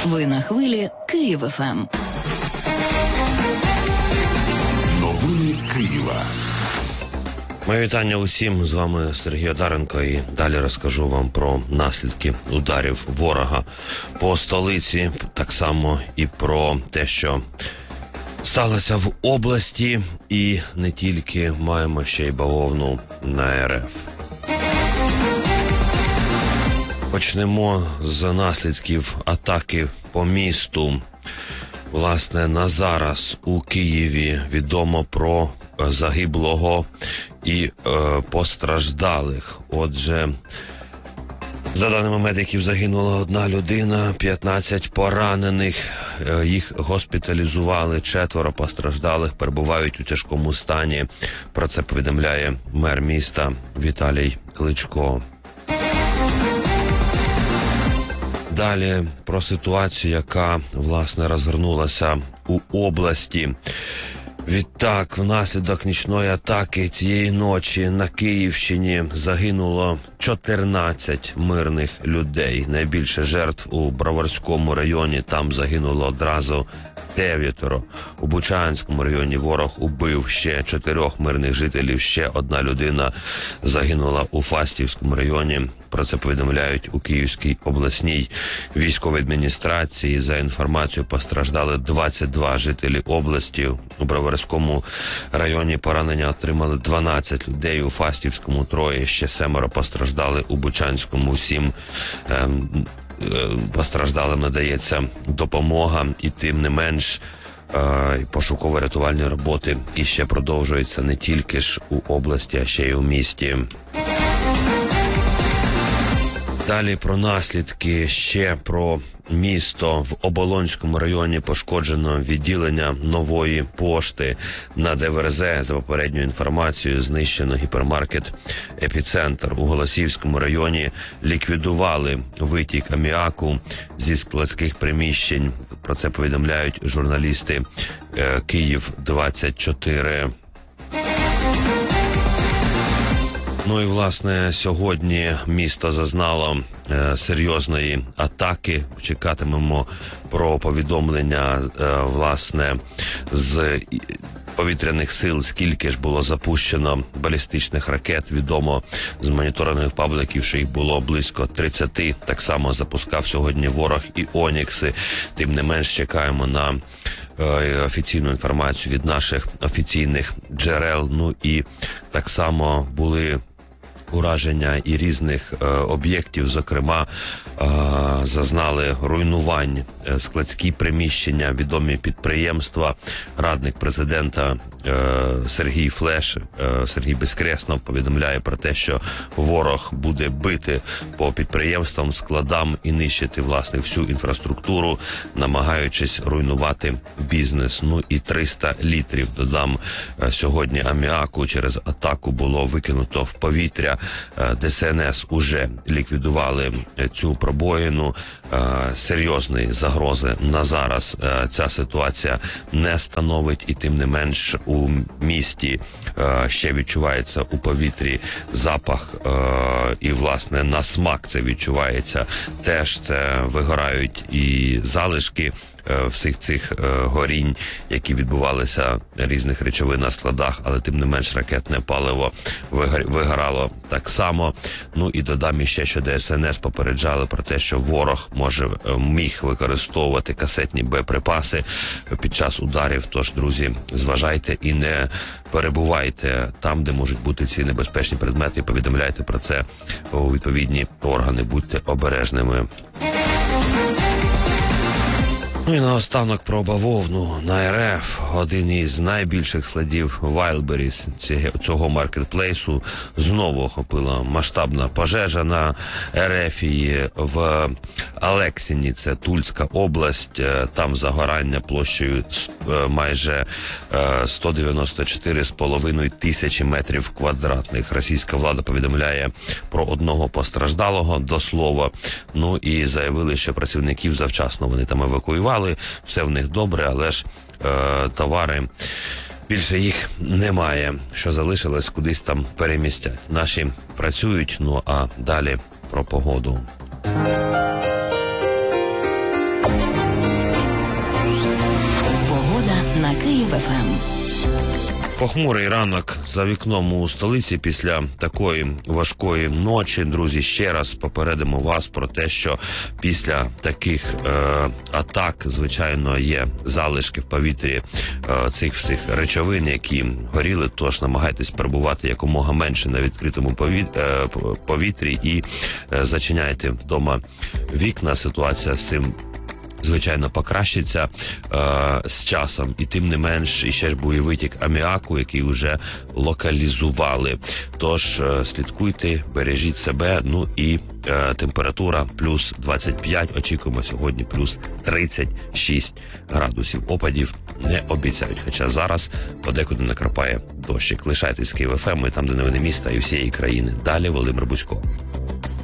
Ви на хвилі Київ ФМ. Новини Києва. Моє вітання усім, з вами Сергій Одаренко, і далі розкажу вам про наслідки ударів ворога по столиці, так само і про те, що сталося в області, і не тільки, маємо ще й бавовну на РФ. Почнемо з наслідків атаки по місту. Власне, на зараз у Києві відомо про загиблого і постраждалих. Отже, за даними медиків, загинула одна людина, 15 поранених, їх госпіталізували, 4 постраждалих перебувають у тяжкому стані. Про це повідомляє мер міста Віталій Кличко. Далі про ситуацію, яка, власне, розгорнулася у області. Відтак, внаслідок нічної атаки цієї ночі на Київщині загинуло 14 мирних людей. Найбільше жертв у Броварському районі, там загинуло одразу 9. У Бучанському районі ворог убив ще 4 мирних жителів, ще 1 людина загинула у Фастівському районі. Про це повідомляють у Київській обласній військовій адміністрації. За інформацією, постраждали 22 жителі області. У Броварському районі поранення отримали 12 людей, у Фастівському 3, ще 7 постраждали, у Бучанському 7 постраждалим надається допомога, і тим не менш пошуково-рятувальні роботи і ще продовжуються не тільки ж у області, а ще й у місті. Далі про наслідки, ще про місто. В Оболонському районі пошкоджено відділення Нової пошти. На ДВРЗ, за попередньою інформацією, знищено гіпермаркет «Епіцентр». У Голосіївському районі ліквідували витік аміаку зі складських приміщень. Про це повідомляють журналісти Київ-24. Ну і, власне, сьогодні місто зазнало серйозної атаки. Чекатимемо про повідомлення, власне, з повітряних сил, скільки ж було запущено балістичних ракет. Відомо з моніторингових пабліків, що їх було близько 30. Так само запускав сьогодні ворог і «Онікси». Тим не менш, чекаємо на офіційну інформацію від наших офіційних джерел. Ну і так само були ураження і різних об'єктів, зокрема, зазнали руйнувань складські приміщення, відомі підприємства. Радник президента Сергій Флеш, Сергій Безкреснов повідомляє про те, що ворог буде бити по підприємствам, складам і нищити, власне, всю інфраструктуру, намагаючись руйнувати бізнес. Ну і 300 літрів, додам, сьогодні аміаку через атаку було викинуто в повітря. ДСНС уже ліквідували цю пробоїну. Серйозної загрози на зараз ця ситуація не становить, і тим не менш у місті ще відчувається у повітрі запах, і, власне, на смак це відчувається. Теж це вигорають і залишки всіх цих горінь, які відбувалися різних речовин на складах, але тим не менш ракетне паливо вигорало так само. Ну і додам іще, що ДСНС попереджали про те, що ворог міг використовувати касетні боєприпаси під час ударів. Тож, друзі, зважайте і не перебувайте там, де можуть бути ці небезпечні предмети, і повідомляйте про це у відповідні органи, будьте обережними. Ну і наостанок про бавовну на РФ. Один із найбільших складів Wildberries цього маркетплейсу знову охопила масштабна пожежа на РФ. В Алексіні, це Тульська область, там загорання площею майже 194,5 тисячі метрів квадратних. Російська влада повідомляє про 1 постраждалого, до слова. Ну і заявили, що працівників завчасно вони там евакуювали. Все в них добре, але ж товари, більше їх немає. Що залишилось, кудись там перемістять. Наші працюють, ну а далі про погоду. Київ ФМ. Похмурий ранок за вікном у столиці після такої важкої ночі. Друзі, ще раз попередимо вас про те, що після таких атак, звичайно, є залишки в повітрі цих всіх речовин, які горіли, тож намагайтесь перебувати якомога менше на відкритому повітрі і зачиняйте вдома вікна. Ситуація з цим звичайно покращиться з часом, і тим не менш іще ж був витік аміаку, який вже локалізували. Тож слідкуйте, бережіть себе, ну і температура плюс 25, очікуємо сьогодні плюс 36 градусів. Опадів не обіцяють, хоча зараз подекуди накрапає дощик. Лишайтесь з Київ ФМ, там, де новини міста і всієї країни. Далі Володимир Бузько.